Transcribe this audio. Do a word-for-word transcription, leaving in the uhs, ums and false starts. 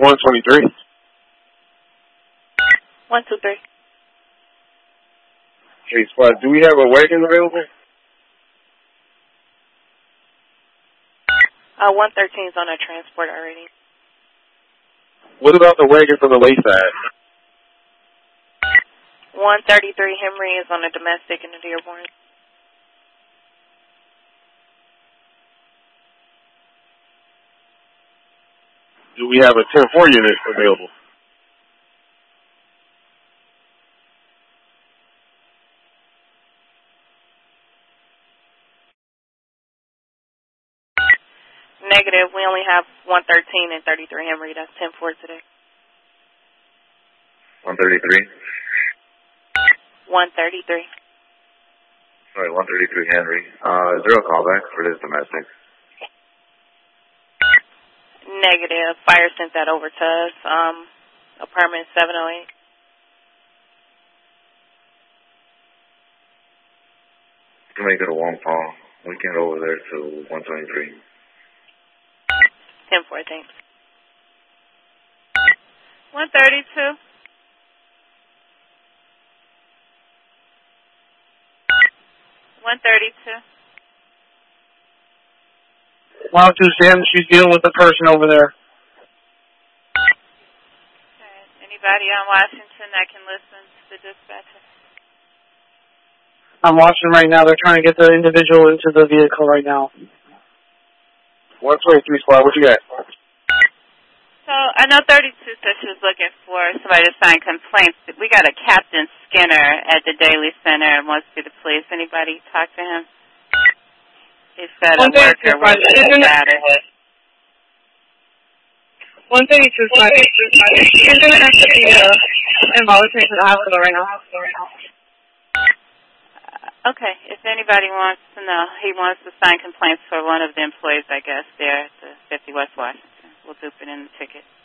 one twenty-three. one two three. Hey, Spot, do we have a wagon available? Uh, one thirteen is on a transport already. What about the wagon from the lake side? one thirty-three Henry is on a domestic in the Dearborn. Do we have a ten four unit available? Negative. We only have one thirteen and thirty-three Henry. That's ten four today. one thirty-three? one thirty-three. Sorry, one thirty-three Henry. Uh, is there a callback for this domestic? Negative. Fire sent that over to us. Um, apartment seven oh eight. You can make it a one call. We can go over there to one twenty-three. ten four, thanks. one thirty-two. one thirty-two. one oh two Sam, she's dealing with the person over there. Okay. Anybody on Washington that can listen to the dispatcher? I'm watching right now. They're trying to get the individual into the vehicle right now. one twenty-three Squad, what you got? So I know thirty-two said she was looking for somebody to sign complaints. We got a Captain Skinner at the Daily Center and wants to see the police. Anybody talk to him? He said a worker was status. one thirty-two Squad. He's going to have to be uh, involved to the hospital right now. Okay, if anybody wants to know, he wants to sign complaints for one of the employees, I guess, there at the fifty West Washington. We'll dupe it in the ticket.